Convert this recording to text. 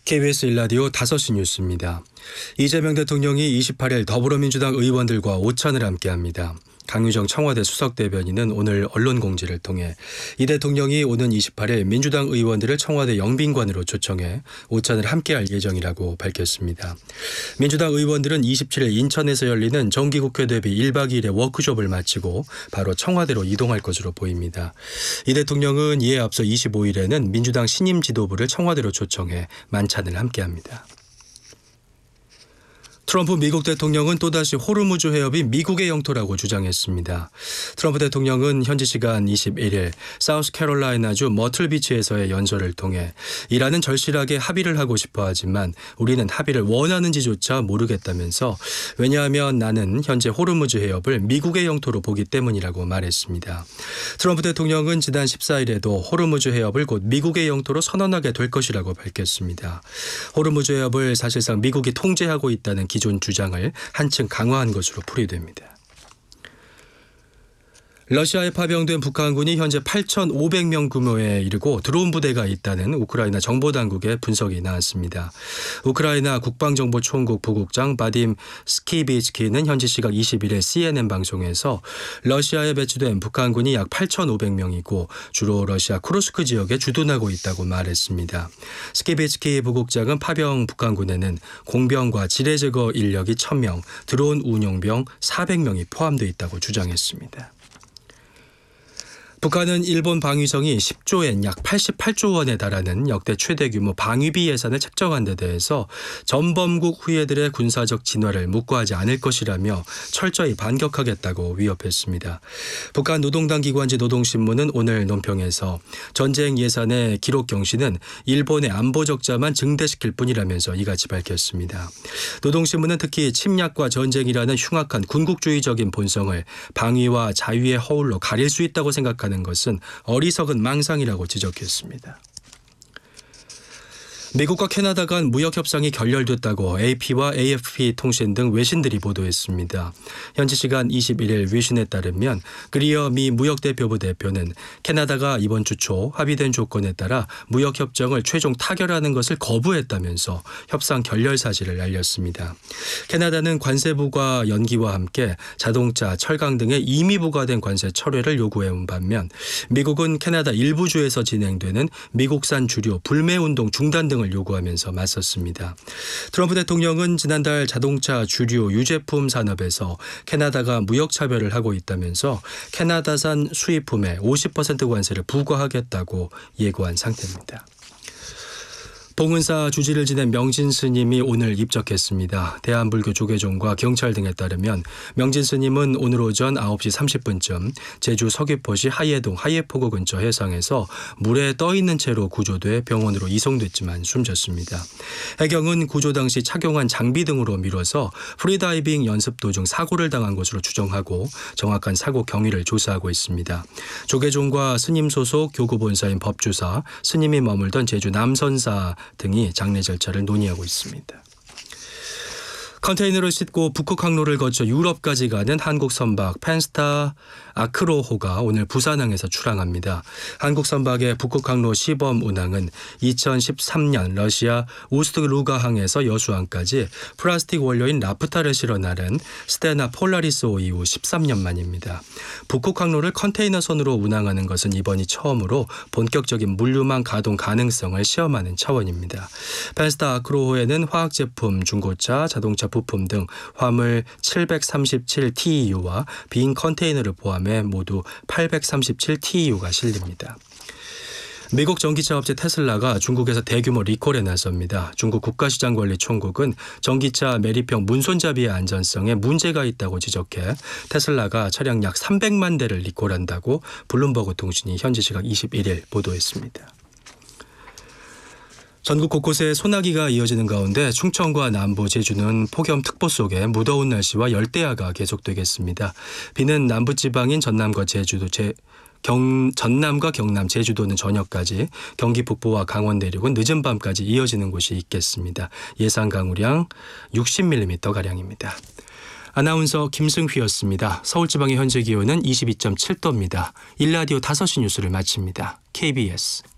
KBS 1라디오 5시 뉴스입니다. 이재명 대통령이 28일 더불어민주당 의원들과 오찬을 함께합니다. 강유정 청와대 수석대변인은 오늘 언론 공지를 통해 이 대통령이 오는 28일 민주당 의원들을 청와대 영빈관으로 초청해 오찬을 함께할 예정이라고 밝혔습니다. 민주당 의원들은 27일 인천에서 열리는 정기국회 대비 1박 2일의 워크숍을 마치고 바로 청와대로 이동할 것으로 보입니다. 이 대통령은 이에 앞서 25일에는 민주당 신임 지도부를 청와대로 초청해 만찬을 함께합니다. 트럼프 미국 대통령은 또다시 호르무즈 해협이 미국의 영토라고 주장했습니다. 트럼프 대통령은 현지 시간 21일 사우스캐롤라이나주 머틀비치에서의 연설을 통해 이란은 절실하게 합의를 하고 싶어 하지만 우리는 합의를 원하는지조차 모르겠다면서 왜냐하면 나는 현재 호르무즈 해협을 미국의 영토로 보기 때문이라고 말했습니다. 트럼프 대통령은 지난 14일에도 호르무즈 해협을 곧 미국의 영토로 선언하게 될 것이라고 밝혔습니다. 호르무즈 해협을 사실상 미국이 통제하고 있다는 기존 주장을 한층 강화한 것으로 풀이됩니다. 러시아에 파병된 북한군이 현재 8,500명 규모에 이르고 드론 부대가 있다는 우크라이나 정보당국의 분석이 나왔습니다. 우크라이나 국방정보총국 부국장 바딤 스키비츠키는 현지 시각 21일 CNN 방송에서 러시아에 배치된 북한군이 약 8,500명이고 주로 러시아 쿠르스크 지역에 주둔하고 있다고 말했습니다. 스키비츠키 부국장은 파병 북한군에는 공병과 지뢰제거 인력이 1,000명, 드론 운용병 400명이 포함되어 있다고 주장했습니다. 북한은 일본 방위성이 10조엔 약 88조 원에 달하는 역대 최대 규모 방위비 예산을 책정한 데 대해서 전범국 후예들의 군사적 진화를 묵과하지 않을 것이라며 철저히 반격하겠다고 위협했습니다. 북한 노동당 기관지 노동신문은 오늘 논평에서 전쟁 예산의 기록 경신은 일본의 안보 적자만 증대시킬 뿐이라면서 이같이 밝혔습니다. 노동신문은 특히 침략과 전쟁이라는 흉악한 군국주의적인 본성을 방위와 자유의 허울로 가릴 수 있다고 생각하는 것은 어리석은 망상이라고 지적했습니다. 미국과 캐나다 간 무역 협상이 결렬됐다고 AP와 AFP 통신 등 외신들이 보도했습니다. 현지 시간 21일 외신에 따르면 그리어 미 무역대표부 대표는 캐나다가 이번 주 초 합의된 조건에 따라 무역협정을 최종 타결하는 것을 거부했다면서 협상 결렬 사실을 알렸습니다. 캐나다는 관세부과 연기와 함께 자동차, 철강 등의 이미 부과된 관세 철회를 요구해온 반면 미국은 캐나다 일부 주에서 진행되는 미국산 주류 불매운동 중단 등을 요구하면서 맞섰습니다. 트럼프 대통령은 지난달 자동차 주류 유제품 산업에서 캐나다가 무역 차별을 하고 있다면서 캐나다산 수입품에 50% 관세를 부과하겠다고 예고한 상태입니다. 봉은사 주지를 지낸 명진 스님이 오늘 입적했습니다. 대한불교 조계종과 경찰 등에 따르면 명진 스님은 오늘 오전 9시 30분쯤 제주 서귀포시 하예동 하예포구 근처 해상에서 물에 떠 있는 채로 구조돼 병원으로 이송됐지만 숨졌습니다. 해경은 구조 당시 착용한 장비 등으로 미뤄서 프리다이빙 연습 도중 사고를 당한 것으로 추정하고 정확한 사고 경위를 조사하고 있습니다. 조계종과 스님 소속 교구본사인 법주사, 스님이 머물던 제주 남선사 등이 장례 절차를 논의하고 있습니다. 컨테이너를 싣고 북극 항로를 거쳐 유럽까지 가는 한국 선박 펜스타 아크로호가 오늘 부산항에서 출항합니다. 한국 선박의 북극 항로 시범 운항은 2013년 러시아 우스트루가항에서 여수항까지 플라스틱 원료인 라프타를 실어 나른 스테나 폴라리스호 이후 13년 만입니다. 북극 항로를 컨테이너선으로 운항하는 것은 이번이 처음으로 본격적인 물류망 가동 가능성을 시험하는 차원입니다. 펜스타 아크로호에는 화학제품, 중고차, 자동차 부품 등 화물 737TEU와 빈 컨테이너를 포함해 모두 837TEU가 실립니다. 미국 전기차 업체 테슬라가 중국에서 대규모 리콜에 나섭니다. 중국 국가시장관리총국은 전기차 매립형 문손잡이의 안전성에 문제가 있다고 지적해 테슬라가 차량 약 300만 대를 리콜한다고 블룸버그 통신이 현지 시각 21일 보도했습니다. 전국 곳곳에 소나기가 이어지는 가운데 충청과 남부, 제주는 폭염특보 속에 무더운 날씨와 열대야가 계속되겠습니다. 비는 남부지방인 전남과 경남, 제주도는 저녁까지, 경기 북부와 강원 내륙은 늦은 밤까지 이어지는 곳이 있겠습니다. 예상 강우량 60mm가량입니다. 아나운서 김승휘였습니다. 서울지방의 현재 기온은 22.7도입니다. 1라디오 5시 뉴스를 마칩니다. KBS